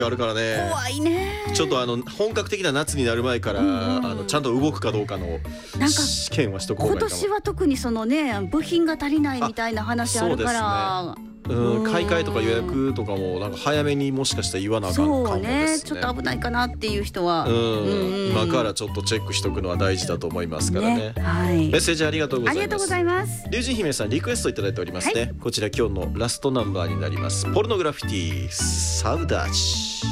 あるからね。 怖いね。 ちょっと本格的な夏になる前から、ちゃんと動くかどうかのなんか試験はしとく方がいいかも。 今年は特にそのね部品が足りないみたいな話あるから。 買い替えとか予約とかもなんか早めにもしかしたら言わなあかんかもそうですね。 ね、ちょっと危ないかなっていう人は、 今からちょっとチェックしとくのは大事だと思いますからね。 はい、 メッセージありがとうございます。 ありがとうございます。 龍神姫さんリクエストいただいておりますね、こちら今日のラストナンバーになります。ポルノグラフィティサウダージ。